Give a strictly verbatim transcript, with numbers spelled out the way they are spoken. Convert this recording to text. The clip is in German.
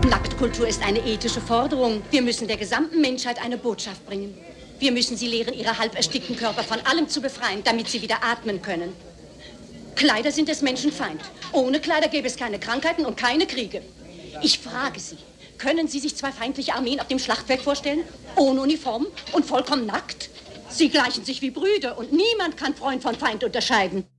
Nacktkultur ist eine ethische Forderung. Wir müssen der gesamten Menschheit eine Botschaft bringen. Wir müssen sie lehren, ihre halb erstickten Körper von allem zu befreien, damit sie wieder atmen können. Kleider sind des Menschen Feind. Ohne Kleider gäbe es keine Krankheiten und keine Kriege. Ich frage Sie, können Sie sich zwei feindliche Armeen auf dem Schlachtfeld vorstellen? Ohne Uniform und vollkommen nackt? Sie gleichen sich wie Brüder und niemand kann Freund von Feind unterscheiden.